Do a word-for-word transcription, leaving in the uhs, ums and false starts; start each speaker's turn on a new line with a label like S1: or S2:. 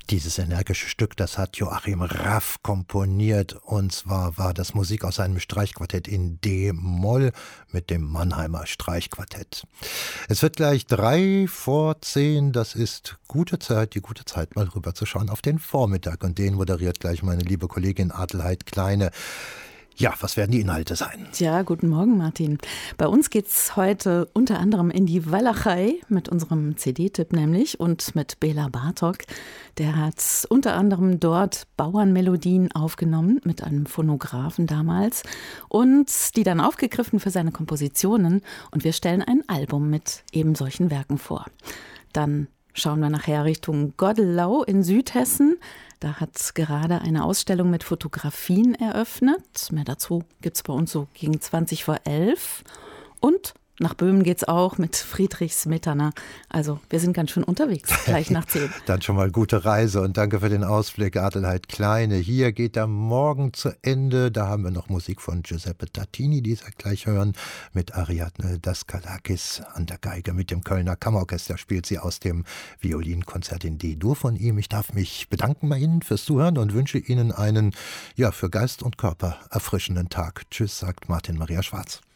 S1: Dieses energische Stück, das hat Joachim Raff komponiert, und zwar war das Musik aus einem Streichquartett in D-Moll mit dem Mannheimer Streichquartett. Es wird gleich drei vor zehn, das ist gute Zeit, die gute Zeit, mal rüberzuschauen auf den Vormittag, und den moderiert gleich meine liebe Kollegin Adelheid Kleine. Ja, was werden die Inhalte sein?
S2: Tja, guten Morgen, Martin. Bei uns geht's heute unter anderem in die Walachei mit unserem C D-Tipp nämlich und mit Bela Bartok. Der hat unter anderem dort Bauernmelodien aufgenommen mit einem Phonographen damals und die dann aufgegriffen für seine Kompositionen, und wir stellen ein Album mit eben solchen Werken vor. Dann schauen wir nachher Richtung Godelau in Südhessen. Da hat gerade eine Ausstellung mit Fotografien eröffnet. Mehr dazu gibt es bei uns so gegen zwanzig vor elf. Und nach Böhmen geht's auch mit Friedrich Smetana. Also wir sind ganz schön unterwegs, gleich nach zehn.
S1: Dann schon mal gute Reise und danke für den Ausblick, Adelheid Kleine. Hier geht der Morgen zu Ende. Da haben wir noch Musik von Giuseppe Tartini, die Sie gleich hören, mit Ariadne Daskalakis an der Geige. Mit dem Kölner Kammerorchester spielt sie aus dem Violinkonzert in D-Dur von ihm. Ich darf mich bedanken bei Ihnen fürs Zuhören und wünsche Ihnen einen, ja, für Geist und Körper erfrischenden Tag. Tschüss, sagt Martin Maria Schwarz.